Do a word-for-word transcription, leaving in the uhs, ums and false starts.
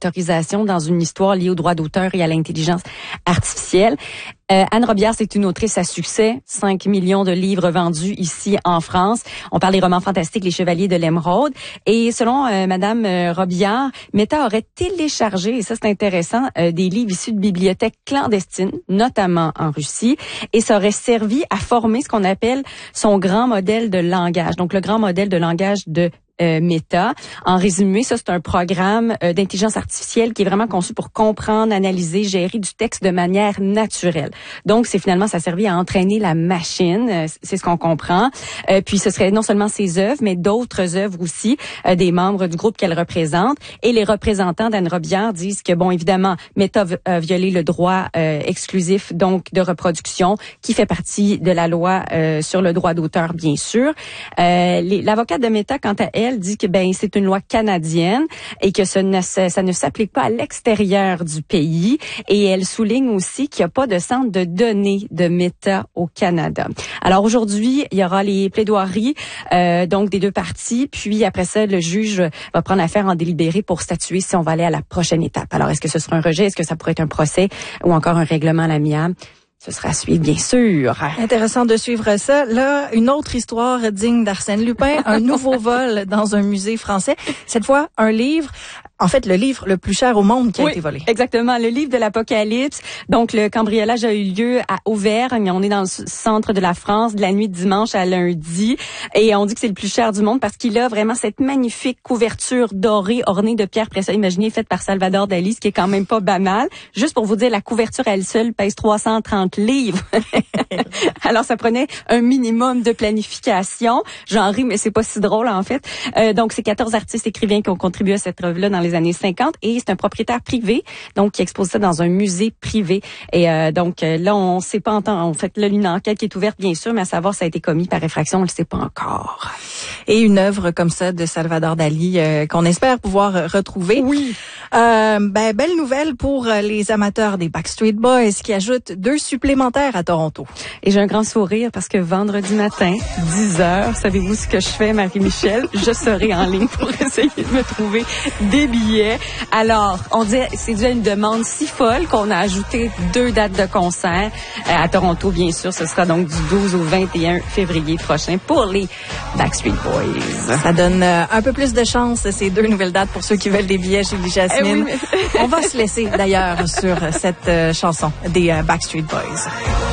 l'autorisation dans une histoire liée aux droits d'auteur et à l'intelligence artificielle. Euh, Anne Robillard, c'est une autrice à succès, cinq millions de livres vendus ici en France. On parle des romans fantastiques, Les Chevaliers de l'Émeraude. Et selon euh, Madame euh, Robillard, Meta aurait téléchargé, et ça c'est intéressant, euh, des livres issus de bibliothèques clandestines, notamment en Russie, et ça aurait servi à former ce qu'on appelle son grand modèle de langage. Donc le grand modèle de langage de Euh, Meta. En résumé, ça c'est un programme euh, d'intelligence artificielle qui est vraiment conçu pour comprendre, analyser, gérer du texte de manière naturelle. Donc c'est finalement ça servait à entraîner la machine, euh, c'est ce qu'on comprend. Euh, puis ce serait non seulement ses œuvres, mais d'autres œuvres aussi euh, des membres du groupe qu'elle représente. Et les représentants d'Anne Robillard disent que bon évidemment Meta a violé le droit euh, exclusif donc de reproduction qui fait partie de la loi euh, sur le droit d'auteur bien sûr. Euh, les, l'avocate de Meta quant à elle Elle dit que ben c'est une loi canadienne et que ça ne ça ne s'applique pas à l'extérieur du pays et elle souligne aussi qu'il n'y a pas de centre de données de Meta au Canada. Alors aujourd'hui, il y aura les plaidoiries euh, donc des deux parties, puis après ça le juge va prendre l'affaire en délibéré pour statuer si on va aller à la prochaine étape. Alors est-ce que ce sera un rejet, est-ce que ça pourrait être un procès ou encore un règlement à l'amiable? Ce sera à suivre, bien sûr. Intéressant de suivre ça. Là, une autre histoire digne d'Arsène Lupin, un nouveau vol dans un musée français. Cette fois, un livre, en fait, le livre le plus cher au monde qui a oui, été volé. Exactement, le livre de l'Apocalypse. Donc, le cambriolage a eu lieu à Auvergne. On est dans le centre de la France, de la nuit de dimanche à lundi. Et on dit que c'est le plus cher du monde parce qu'il a vraiment cette magnifique couverture dorée ornée de pierres précieuses. Imaginez, faite par Salvador Dali, ce qui est quand même pas banal. Juste pour vous dire, la couverture à elle seule pèse trois cent trente livres. Alors, ça prenait un minimum de planification. J'en ris, mais c'est pas si drôle, en fait. Euh, donc, c'est quatorze artistes écrivains qui ont contribué à cette œuvre-là dans les années cinquante et c'est un propriétaire privé, donc, qui expose ça dans un musée privé. Et euh, donc, là, on sait pas entendre. En fait, là, une enquête qui est ouverte, bien sûr, mais à savoir si ça a été commis par effraction, on le sait pas encore. Et une œuvre comme ça de Salvador Dali euh, qu'on espère pouvoir retrouver. Oui. Euh, ben, belle nouvelle pour les amateurs des Backstreet Boys qui ajoutent deux supplémentaires à Toronto. Et j'ai un grand sourire parce que vendredi matin, dix heures, savez-vous ce que je fais, Marie-Michel? Je serai en ligne pour essayer de me trouver des billets. Alors, on dit, c'est dû à une demande si folle qu'on a ajouté deux dates de concert euh, à Toronto, bien sûr. Ce sera donc du douze au vingt et un février prochain pour les Backstreet Boys. Ça donne euh, un peu plus de chance, ces deux nouvelles dates pour ceux qui veulent des billets chez Jasmine. Eh oui, mais... On va se laisser d'ailleurs sur cette euh, chanson des euh, Backstreet Boys.